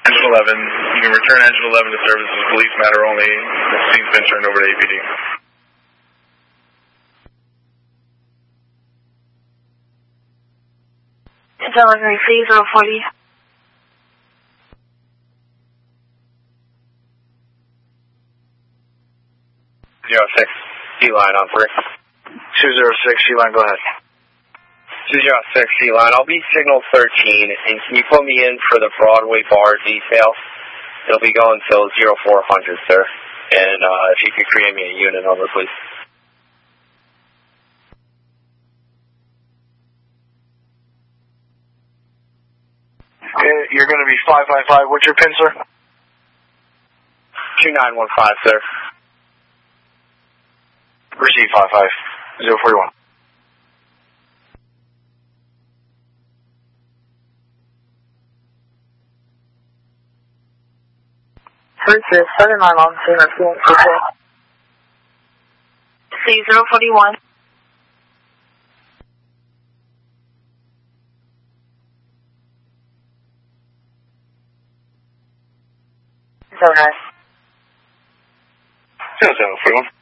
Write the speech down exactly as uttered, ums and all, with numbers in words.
Engine eleven, you can return Engine eleven to service as police matter only. The scene's been turned over to A P D. Delivery, C zero forty. zero six, C-line on three. two zero six, C-line, go ahead. two zero six, C-line, I'll be signal thirteen, and can you put me in for the Broadway bar detail? It'll be going till zero four hundred, sir. And uh, if you could create me a unit number, please. Okay, you're going to be five five five. What's your pin, sir? two nine one five, sir. Receive five five. zero four one. Hertz, seven nine on scene, or two one C zero forty one. Zero nine. zero seven forty one.